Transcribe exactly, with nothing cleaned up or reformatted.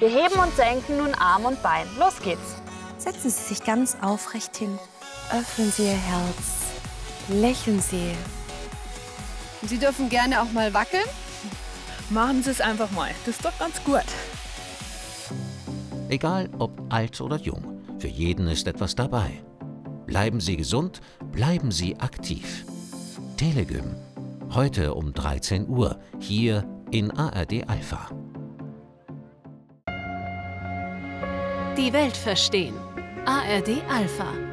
Wir heben und senken nun Arm und Bein. Los geht's. Setzen Sie sich ganz aufrecht hin. Öffnen Sie Ihr Herz. Lächeln Sie. Sie dürfen gerne auch mal wackeln. Machen Sie es einfach mal. Das ist doch ganz gut. Egal ob alt oder jung, für jeden ist etwas dabei. Bleiben Sie gesund, bleiben Sie aktiv. Telegym. Heute um dreizehn Uhr, hier in A R D Alpha. Die Welt verstehen. A R D Alpha.